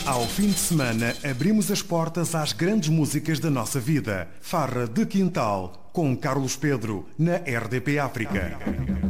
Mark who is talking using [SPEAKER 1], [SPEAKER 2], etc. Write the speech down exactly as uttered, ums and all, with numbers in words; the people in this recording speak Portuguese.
[SPEAKER 1] Ao fim de semana, abrimos as portas às grandes músicas da nossa vida. Farra de Quintal, com Carlos Pedro, na R D P África.